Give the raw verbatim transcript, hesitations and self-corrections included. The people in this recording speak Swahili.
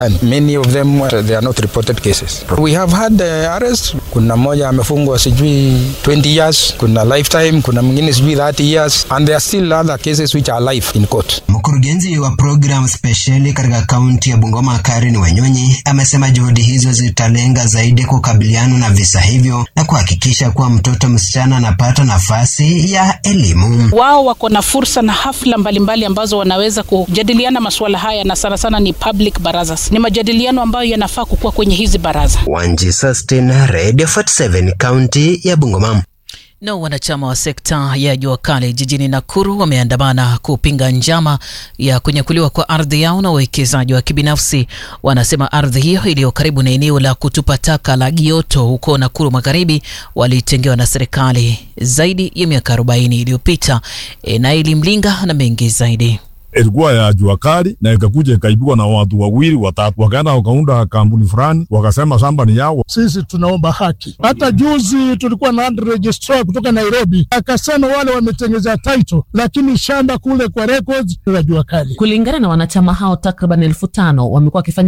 And many of them, they are not reported cases. We have had uh, arrests. Kuna moja amefungwa sijui twenty years, kuna lifetime, kuna mwingine sijui thirty years, and there are still other cases which are live in court. Mkurugenzi wa program speciali katika kaunti ya Bungoma Karen Wanyonyi amesema juhudi hizo zitalenga zaidi kukabiliana na visa hivyo na kuhakikisha kuwa mtoto msichana anapata nafasi ya elimu. Wao wako na fursa na hafla mbalimbali ambazo wanaweza kujadiliana masuala haya, na sana sana ni public barazas. Ni majadiliano ambayo yanafaa kukua kwenye hizi baraza. Wanji Sustain, Radio forty-seven, kaunti ya Bungoma. Na wanachama wa sekta ya jua kali jijini Nakuru wameandamana kupinga njama ya kunyakuliwa kwa ardhi yao na wawekezaji wa kibinafsi. Wanasema ardhi hiyo iliyo karibu na eneo la kutupa taka la Gioto huko Nakuru Magharibi walitengewa na serikali zaidi ya miaka arobaini iliyopita. E, na ilimlinga na mengi zaidi. Ilikuwa ya jua kali na ikakuja ikaibwa na watu wawili watatu, wakaenda wakaunda kampuni fulani, wakasema shamba ni yao. Sisi tunaomba haki. Hata juzi tulikuwa na registrar kutoka Nairobi akasema wale wametengeza title, lakini shamba kule kwa records la jua kali. Kulingana na wanachama hao takriban elfu tano wamekuwa wakifanya